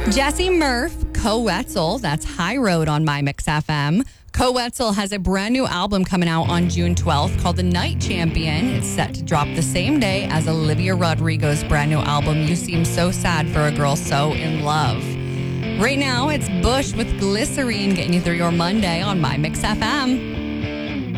Jesse Murph, Co-Wetzel, that's High Road on My Mix FM. Co-Wetzel has a brand new album coming out on June 12th called The Night Champion. It's set to drop the same day as Olivia Rodrigo's brand new album, You Seem So Sad for a Girl So in Love. Right now, it's Bush with Glycerine getting you through your Monday on My Mix FM.